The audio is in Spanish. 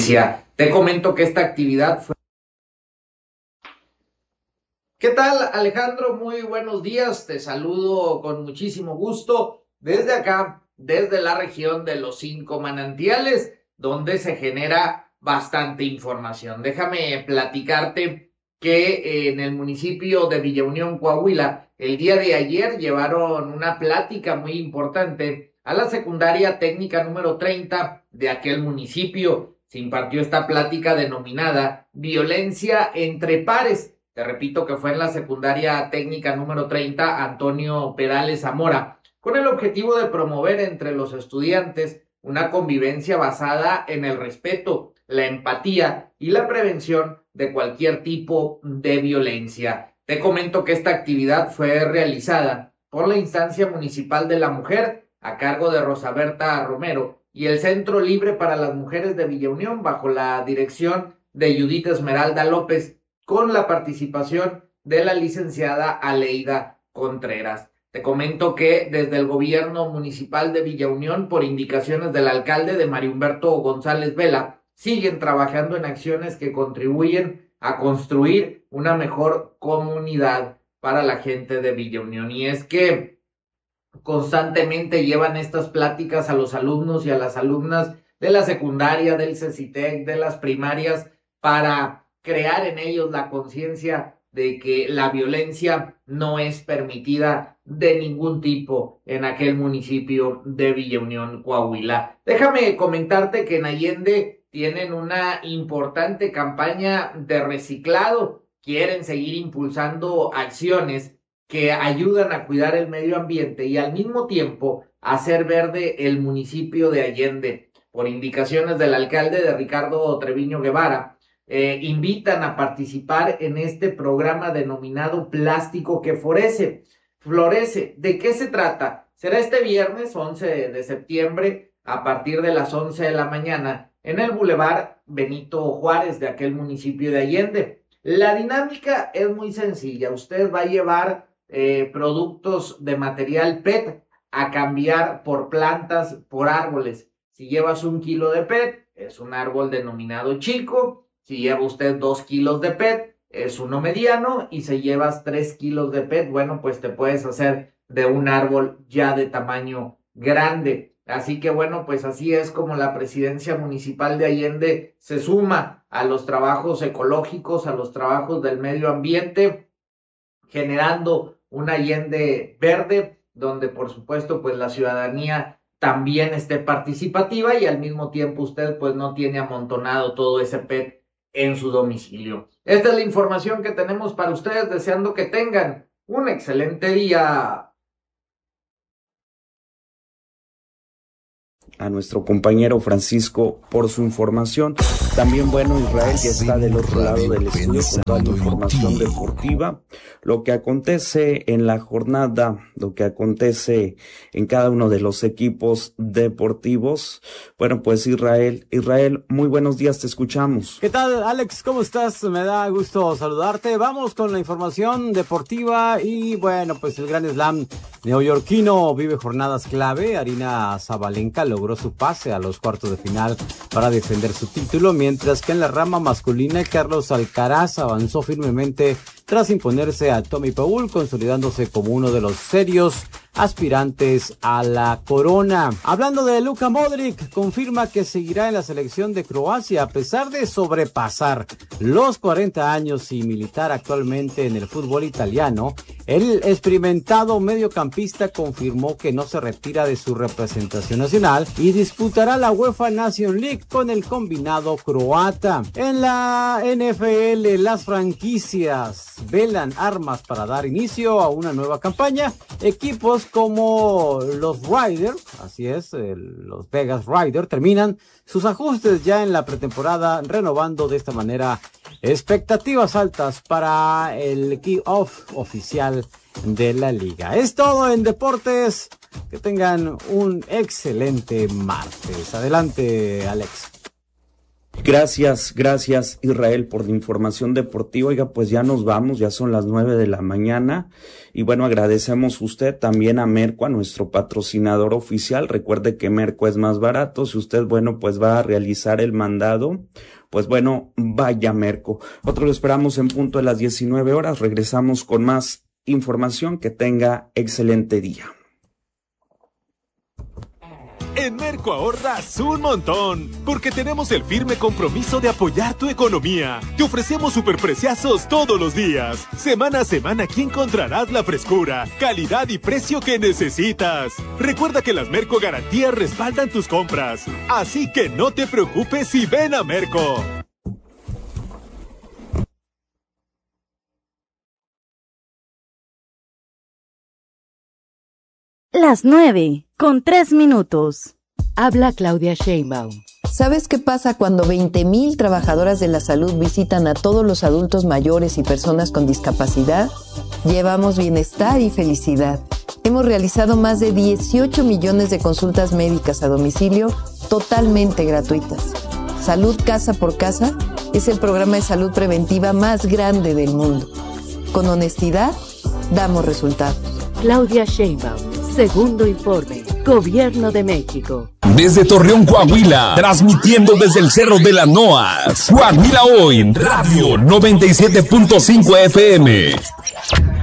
violencia. Te comento que esta actividad fue... ¿Qué tal, Alejandro? Muy buenos días. Te saludo con muchísimo gusto desde acá, desde la región de los 5 manantiales, donde se genera bastante información. Déjame platicarte que en el municipio de Villa Unión, Coahuila, el día de ayer llevaron una plática muy importante a la secundaria técnica número 30 de aquel municipio. Se impartió esta plática denominada Violencia entre Pares. Te repito que fue en la secundaria técnica número 30 Antonio Perales Zamora, con el objetivo de promover entre los estudiantes una convivencia basada en el respeto, la empatía y la prevención de cualquier tipo de violencia. Te comento que esta actividad fue realizada por la Instancia Municipal de la Mujer a cargo de Rosa Berta Romero y el Centro Libre para las Mujeres de Villa Unión bajo la dirección de Judith Esmeralda López, con la participación de la licenciada Aleida Contreras. Te comento que desde el gobierno municipal de Villa Unión, por indicaciones del alcalde de Mario Humberto González Vela, siguen trabajando en acciones que contribuyen a construir una mejor comunidad para la gente de Villa Unión. Y es que constantemente llevan estas pláticas a los alumnos y a las alumnas de la secundaria, del CECITEC, de las primarias, para crear en ellos la conciencia de que la violencia no es permitida de ningún tipo en aquel municipio de Villa Unión, Coahuila. Déjame comentarte que en Allende tienen una importante campaña de reciclado. Quieren seguir impulsando acciones que ayudan a cuidar el medio ambiente y al mismo tiempo hacer verde el municipio de Allende. Por indicaciones del alcalde de Ricardo Treviño Guevara, invitan a participar en este programa denominado Plástico que Florece. ¿De qué se trata? Será este viernes 11 de septiembre a partir de las 11 de la mañana en el Boulevard Benito Juárez de aquel municipio de Allende. La dinámica es muy sencilla. Usted va a llevar productos de material PET a cambiar por plantas, por árboles. Si llevas 1 kilo de PET, es un árbol denominado chico. Si lleva usted 2 kilos de PET, es uno mediano. Y si llevas 3 kilos de PET, bueno, pues te puedes hacer de un árbol ya de tamaño grande. Así que bueno, pues así es como la presidencia municipal de Allende se suma a los trabajos ecológicos, a los trabajos del medio ambiente, generando un Allende verde, donde por supuesto pues la ciudadanía también esté participativa y al mismo tiempo usted pues no tiene amontonado todo ese PET en su domicilio. Esta es la información que tenemos para ustedes, deseando que tengan un excelente día. A nuestro compañero Francisco por su información. También, bueno, Israel ya está del otro lado del estudio con toda la información deportiva, lo que acontece en la jornada, lo que acontece en cada uno de los equipos deportivos. Bueno, pues Israel, muy buenos días, te escuchamos. ¿Qué tal, Alex? ¿Cómo estás? Me da gusto saludarte. Vamos con la información deportiva y bueno, pues el Grand Slam neoyorquino vive jornadas clave. Aryna Sabalenka logró su pase a los cuartos de final para defender su título, mientras que en la rama masculina Carlos Alcaraz avanzó firmemente tras imponerse a Tommy Paul, consolidándose como uno de los serios aspirantes a la corona. Hablando de Luka Modric, confirma que seguirá en la selección de Croacia a pesar de sobrepasar los 40 años y militar actualmente en el fútbol italiano. El experimentado mediocampista confirmó que no se retira de su representación nacional y disputará la UEFA Nation League con el combinado croata. En la NFL, las franquicias velan armas para dar inicio a una nueva campaña. Equipos como los Raiders, así es, los Vegas Raiders, terminan sus ajustes ya en la pretemporada, renovando de esta manera expectativas altas para el kickoff oficial de la liga. Es todo en deportes. Que tengan un excelente martes. Adelante, Alex. Gracias Israel por la información deportiva. Oiga, pues ya nos vamos, ya son las 9 de la mañana y bueno, agradecemos usted también a Merco, a nuestro patrocinador oficial. Recuerde que Merco es más barato. Si usted, bueno, pues va a realizar el mandado, pues bueno, vaya Merco. Nosotros lo esperamos en punto de las 19 horas. Regresamos con más información. Que tenga excelente día. En Merco ahorras un montón, porque tenemos el firme compromiso de apoyar tu economía. Te ofrecemos superpreciazos todos los días. Semana a semana aquí encontrarás la frescura, calidad y precio que necesitas. Recuerda que las Merco Garantías respaldan tus compras. Así que no te preocupes y ven a Merco. Las 9:03. Habla Claudia Sheinbaum. ¿Sabes qué pasa cuando 20,000 trabajadoras de la salud visitan a todos los adultos mayores y personas con discapacidad? Llevamos bienestar y felicidad. Hemos realizado más de 18 millones de consultas médicas a domicilio totalmente gratuitas. Salud Casa por Casa es el programa de salud preventiva más grande del mundo. Con honestidad, damos resultados. Claudia Sheinbaum, segundo informe, Gobierno de México. Desde Torreón, Coahuila, transmitiendo desde el Cerro de las Noas, Coahuila Hoy, Radio 97.5 FM.